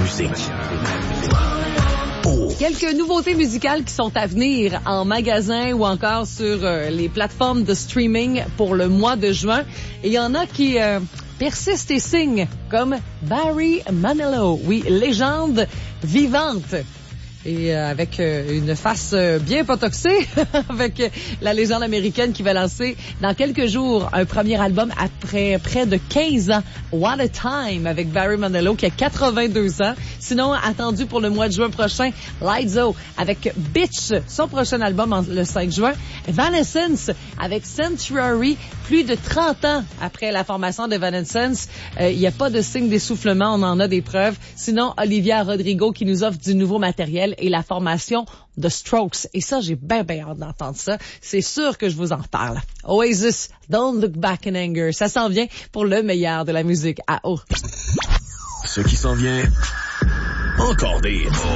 musique. Quelques nouveautés musicales qui sont à venir en magasin ou encore sur les plateformes de streaming pour le mois de juin. Et il y en a qui persistent et signent, comme Barry Manilow. Oui, légende vivante. Et avec une face bien potoxée, avec la légende américaine qui va lancer dans quelques jours un premier album après près de 15 ans. What a Time avec Barry Manilow qui a 82 ans. Sinon, attendu pour le mois de juin prochain, Lizzo avec Bitch, son prochain album le 5 juin. Evanescence avec Sanctuary, plus de 30 ans après la formation d'Evanescence. Il n'y a pas de signe d'essoufflement, on en a des preuves. Sinon, Olivia Rodrigo qui nous offre du nouveau matériel et la formation de Strokes. Et ça, j'ai bien hâte d'entendre ça. C'est sûr que je vous en reparle. Oasis, Don't Look Back in Anger. Ça s'en vient pour le meilleur de la musique à eau. Ce qui s'en vient, encore des hits.